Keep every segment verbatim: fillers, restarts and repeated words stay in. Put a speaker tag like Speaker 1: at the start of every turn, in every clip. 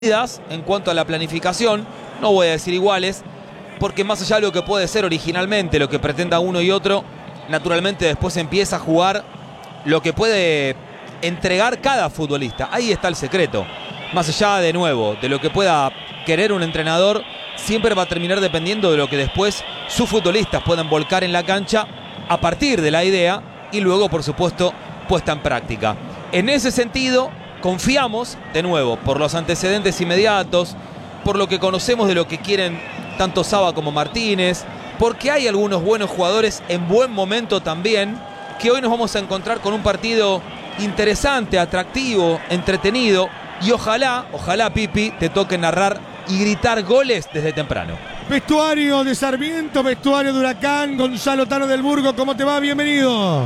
Speaker 1: en cuanto a la planificación, no voy a decir iguales, porque más allá de lo que puede ser originalmente, lo que pretenda uno y otro, naturalmente después empieza a jugar lo que puede entregar cada futbolista. Ahí está el secreto. Más allá, de nuevo, de lo que pueda querer un entrenador, siempre va a terminar dependiendo de lo que después sus futbolistas puedan volcar en la cancha a partir de la idea y luego, por supuesto, puesta en práctica. En ese sentido, confiamos, de nuevo, por los antecedentes inmediatos, por lo que conocemos de lo que quieren tanto Saba como Martínez, porque hay algunos buenos jugadores en buen momento también, que hoy nos vamos a encontrar con un partido interesante, atractivo, entretenido, y ojalá, ojalá, Pipi, te toque narrar y gritar goles desde temprano.
Speaker 2: Vestuario de Sarmiento, vestuario de Huracán, Gonzalo Tano del Burgo, ¿cómo te va? Bienvenido.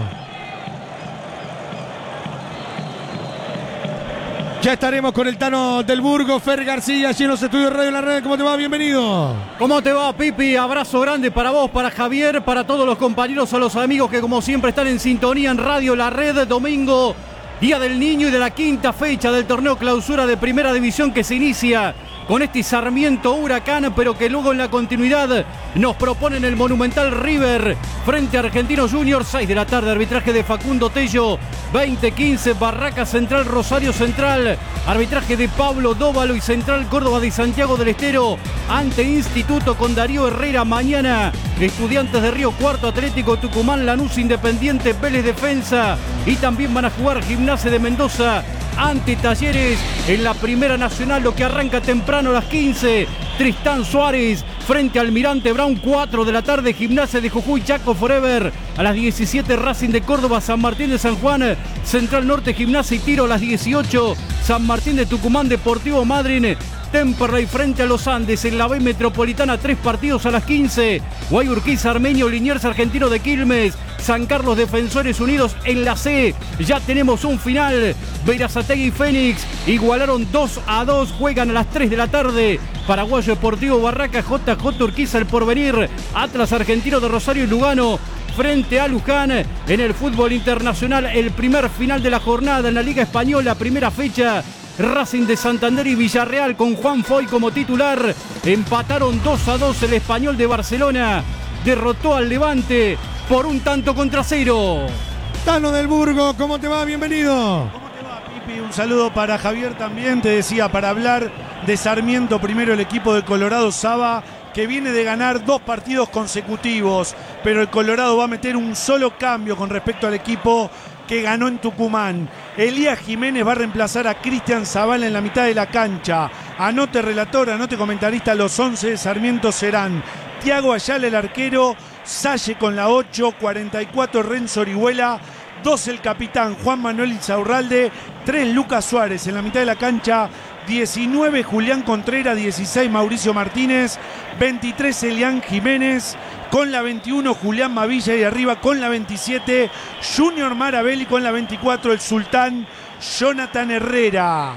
Speaker 2: Ya estaremos con el Tano del Burgo, Fer García, allí en los estudios Radio La Red. ¿Cómo te va? Bienvenido.
Speaker 3: ¿Cómo te va, Pipi? Abrazo grande para vos, para Javier, para todos los compañeros, a los amigos que como siempre están en sintonía en Radio La Red. Domingo, Día del Niño y de la quinta fecha del torneo clausura de Primera División que se inicia con este Sarmiento Huracán, pero que luego en la continuidad nos proponen el Monumental River frente a Argentinos Juniors. seis de la tarde, arbitraje de Facundo Tello. veinte quince, Barraca Central, Rosario Central. Arbitraje de Pablo Dóvalo y Central Córdoba de Santiago del Estero ante Instituto con Darío Herrera. Mañana, Estudiantes de Río Cuarto, Atlético Tucumán, Lanús, Independiente, Vélez Defensa. Y también van a jugar Gimnasia de Mendoza ante Talleres en la Primera Nacional, lo que arranca temprano a las quince. Tristán Suárez frente al Almirante Brown, cuatro de la tarde, Gimnasia de Jujuy, Chaco Forever. A las diecisiete, Racing de Córdoba, San Martín de San Juan, Central Norte, Gimnasia y Tiro. A las dieciocho, San Martín de Tucumán, Deportivo Madryn, Temperley frente a los Andes. En la B Metropolitana, tres partidos a las quince. Guayurquiza, Armenio, Liniers, Argentino de Quilmes, San Carlos, Defensores Unidos. En la C ya tenemos un final. Berazategui y Fénix igualaron dos a dos. Juegan a las tres de la tarde. Paraguayo Deportivo Barraca, J J Urquiza, El Porvenir, Atlas Argentino de Rosario y Lugano frente a Luján. En el fútbol internacional, el primer final de la jornada en la Liga Española, primera fecha. Racing de Santander y Villarreal con Juan Foy como titular empataron dos a dos. El Español de Barcelona derrotó al Levante por un tanto contra cero.
Speaker 2: Tano del Burgo, ¿cómo te va? Bienvenido.
Speaker 4: ¿Cómo te va, Pipi? Un saludo para Javier también. Te decía, para hablar de Sarmiento, primero el equipo de Colorado Saba, que viene de ganar dos partidos consecutivos, pero el Colorado va a meter un solo cambio con respecto al equipo que ganó en Tucumán. Elías Jiménez va a reemplazar a Cristian Zavala en la mitad de la cancha. Anote relator, anote comentarista, los once de Sarmiento serán Tiago Ayala, el arquero, Salle con la ocho, cuarenta y cuatro Renzo Orihuela, dos el capitán Juan Manuel Insaurralde, tres Lucas Suárez en la mitad de la cancha, diecinueve Julián Contreras, dieciséis Mauricio Martínez, veintitrés Elian Jiménez, con la veintiuno Julián Mavilla y arriba con la veintisiete Junior Marabelli, con la veinticuatro el Sultán Jonathan Herrera.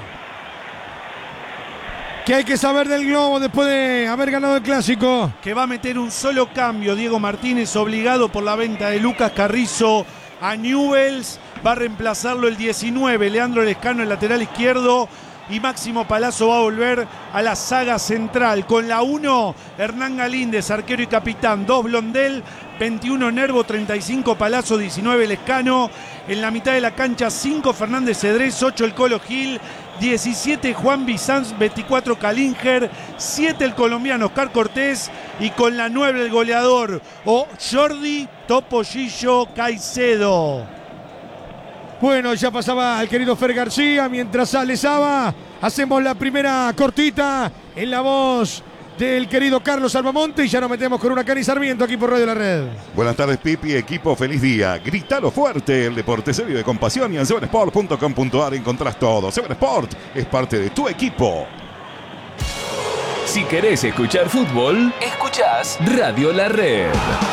Speaker 2: ¿Qué hay que saber del Globo después de haber ganado el Clásico?
Speaker 4: Que va a meter un solo cambio Diego Martínez, obligado por la venta de Lucas Carrizo a Newell's. Va a reemplazarlo el diecinueve Leandro Lescano, el lateral izquierdo. Y Máximo Palazzo va a volver a la saga central. Con la uno, Hernán Galíndez, arquero y capitán. dos Blondel, veintiuno Nervo, treinta y cinco Palazzo, diecinueve Lescano. En la mitad de la cancha, cinco Fernández Cedrés, ocho el Colo Gil, diecisiete Juan Bizanz, veinticuatro Calinger, siete el colombiano Oscar Cortés. Y con la nueve el goleador o Jordi Topollillo Caicedo.
Speaker 2: Bueno, ya pasaba el querido Fer García. Mientras sale Saba, hacemos la primera cortita en la voz del querido Carlos Albamonte y ya nos metemos con Huracán y Sarmiento aquí por Radio La Red.
Speaker 5: Buenas tardes, Pipi, equipo, feliz día. Gritalo fuerte, el deporte se vive con pasión y en seven sport punto com punto a r encontrás todo. seven Sport es parte de tu equipo.
Speaker 6: Si querés escuchar fútbol, escuchás Radio La Red.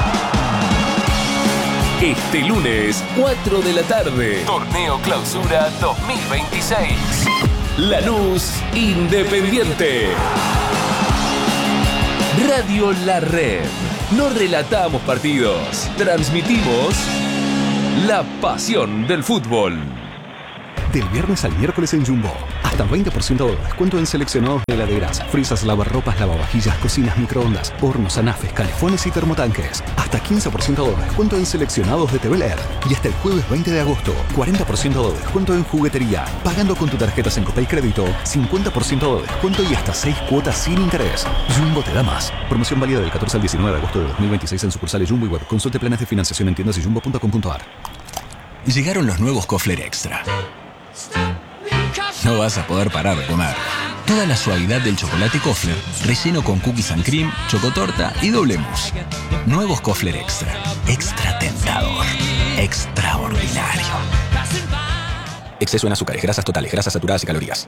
Speaker 6: Este lunes, cuatro de la tarde, Torneo Clausura dos mil veintiséis. Lanús Independiente. Radio La Red. No relatamos partidos, transmitimos la pasión del fútbol.
Speaker 7: Del viernes al miércoles en Jumbo. Hasta veinte por ciento de descuento en seleccionados de heladeras, frisas, lavarropas, lavavajillas, cocinas, microondas, hornos, anafes, calefones y termotanques. Hasta quince por ciento de descuento en seleccionados de T V L E D. Y hasta el jueves veinte de agosto, cuarenta por ciento de descuento en juguetería. Pagando con tu tarjeta Sencopay Crédito, cincuenta por ciento de descuento y hasta seis cuotas sin interés. Jumbo te da más. Promoción válida del catorce al diecinueve de agosto de dos mil veintiséis en sucursales Jumbo y web. Consulte planes de financiación en tiendas y jumbo punto com punto a r.
Speaker 8: Llegaron los nuevos Kofler Extra. No vas a poder parar de comer. Toda la suavidad del chocolate Kofler, relleno con cookies and cream, chocotorta y doble mousse. Nuevos Kofler Extra. Extra tentador. Extraordinario. Exceso en azúcares, grasas totales, grasas saturadas y calorías.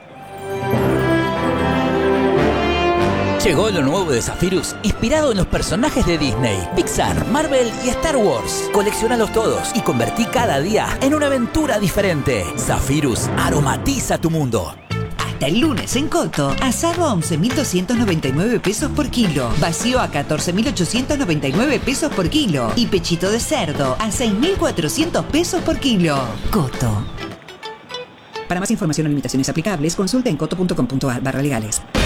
Speaker 9: Llegó lo nuevo de Zephyrus, inspirado en los personajes de Disney, Pixar, Marvel y Star Wars. Colecciónalos todos y convertí cada día en una aventura diferente. Zephyrus aromatiza tu mundo.
Speaker 10: Hasta el lunes en Coto, asado a once mil doscientos noventa y nueve pesos por kilo, vacío a catorce mil ochocientos noventa y nueve pesos por kilo y pechito de cerdo a seis mil cuatrocientos pesos por kilo. Coto. Para más información o limitaciones aplicables, consulta en coto punto com punto a r barra legales.